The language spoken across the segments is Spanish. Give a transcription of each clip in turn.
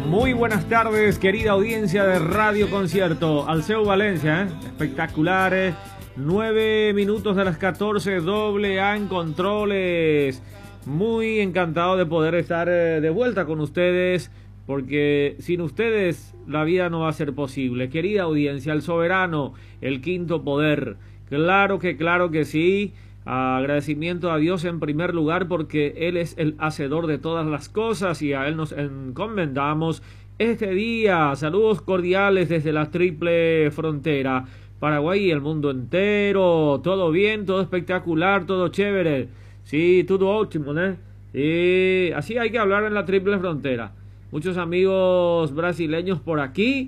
Muy buenas tardes, querida audiencia de Radio Concierto. Alceu Valencia, espectaculares. 9 minutos de las 14, doble A en controles. Muy encantado de poder estar de vuelta con ustedes, porque sin ustedes la vida no va a ser posible. Querida audiencia, el soberano, el quinto poder. Claro que sí. Agradecimiento a Dios en primer lugar, porque Él es el hacedor de todas las cosas y a Él nos encomendamos este día. Saludos cordiales desde la triple frontera, Paraguay y el mundo entero. Todo bien, todo espectacular, todo chévere. Sí, todo óptimo, ¿eh? Y así hay que hablar en la triple frontera. Muchos amigos brasileños por aquí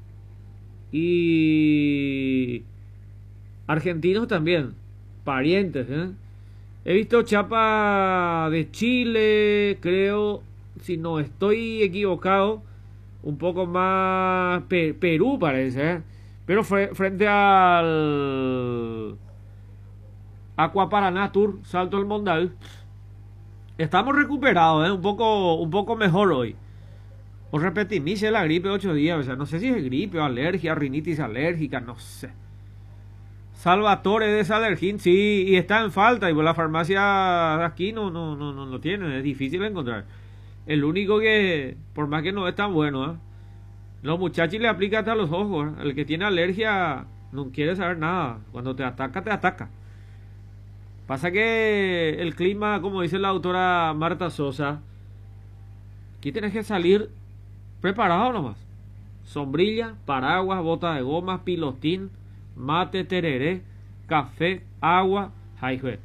y argentinos también, parientes, ¿eh? He visto chapa de Chile, creo, si no estoy equivocado, un poco más Perú parece, ¿eh? Pero frente al Aqua Paraná Tour, Salto del Mondal, estamos recuperados, ¿eh? Un poco mejor hoy. Os repetí, me hice la gripe 8 días, o sea, no sé si es gripe o alergia, rinitis alérgica, no sé. Salvatore de Salergín, sí, y está en falta, y por la farmacia aquí no lo tienen, es difícil de encontrar. El único que, por más que no es tan bueno, ¿eh? Los muchachos le aplica hasta los ojos, ¿eh? El que tiene alergia no quiere saber nada, cuando te ataca, te ataca. Pasa que el clima, como dice la autora Marta Sosa, aquí tienes que salir preparado nomás. Sombrilla, paraguas, bota de goma, pilotín, mate, tereré, café, agua, jaijue.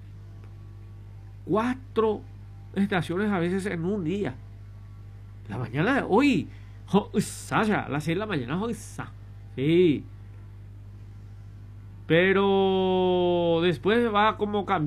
4 estaciones a veces en un día. La mañana de hoy, Sasha, a las 6 de la mañana, hoy, sí. Pero después va como cambiando.